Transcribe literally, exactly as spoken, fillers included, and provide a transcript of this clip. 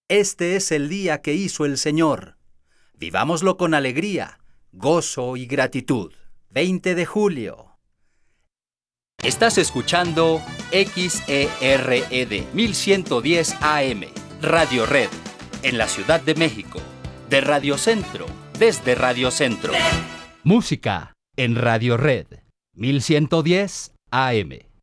Este es el día que hizo el Señor. Vivámoslo con alegría, gozo y gratitud. veinte de julio. Estás escuchando X E R E D mil ciento diez A M, Radio Red, en la Ciudad de México. De Radio Centro, desde Radio Centro. Música en Radio Red, mil ciento diez A M.